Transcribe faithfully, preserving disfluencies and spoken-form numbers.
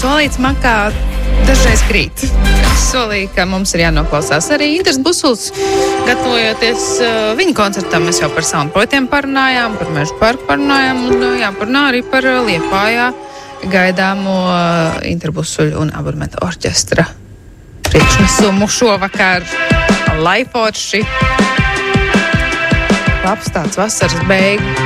solīts makā dažreiz krīt. Es solīju, ka mums ir jānoklausās arī Inters Busuls. Gatavojoties uh, viņa koncertam, mēs jau par soundpointiem parunājām, par Mežu parku parunājām un uh, jāparunā arī par uh, Liepājā gaidāmo uh, Interbusuļu un Abonementa orķestra priekšnesumu šovakar. Lai forši! Labs tāds vasaras beigu